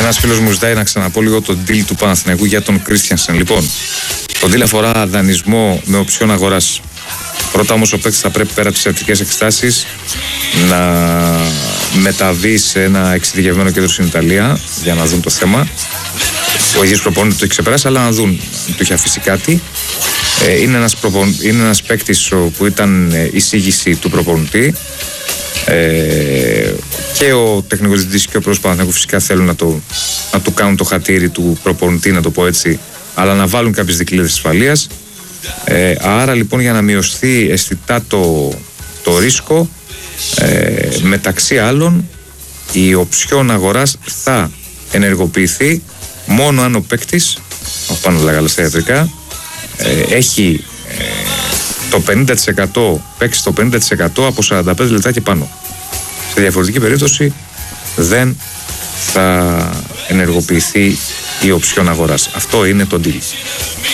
Ένας φίλος μου ζητάει να ξαναπώ λίγο το deal του Παναθηναϊκού για τον Κρίστιανσεν. Λοιπόν, το deal αφορά δανεισμό με οψιόν αγοράς. Πρώτα όμως ο παίκτης θα πρέπει πέρα από τις ιατρικές εξετάσεις να μεταβεί σε ένα εξειδικευμένο κέντρο στην Ιταλία για να δουν το θέμα. Ο ίδιος προπονητής το έχει ξεπεράσει, αλλά να δουν αν του έχει αφήσει κάτι. Είναι ένας παίκτης που ήταν εισήγηση του προπονητή. Και ο τεχνικός διευθυντής και ο πρόεδρος Παναθηναϊκού φυσικά θέλουν να του κάνουν το χατήρι του προπονητή, να το πω έτσι, αλλά να βάλουν κάποιες δικλείδες ασφαλείας. Άρα λοιπόν για να μειωθεί αισθητά το ρίσκο, μεταξύ άλλων η οψιόν αγοράς θα ενεργοποιηθεί μόνο αν ο παίκτης, πάνω λέγαμε στα ιατρικά, έχει το 50%, παίξει το 50% από 45 λεπτά και πάνω. Σε διαφορετική περίπτωση δεν θα ενεργοποιηθεί η οψιόν αγοράς. Αυτό είναι το deal.